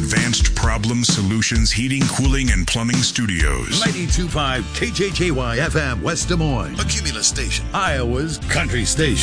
Advanced Problem Solutions Heating, Cooling, and Plumbing Studios. 92.5 KJJY FM West Des Moines, a Cumulus station, Iowa's country station.